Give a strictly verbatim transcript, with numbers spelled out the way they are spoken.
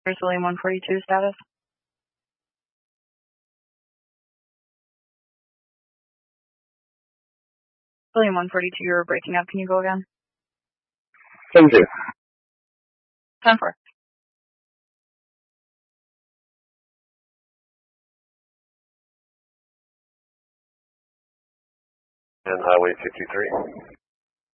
Here's William one forty-two status. William one forty-two, you're breaking up. Can you go again? ten two. ten four. And Highway fifty-three.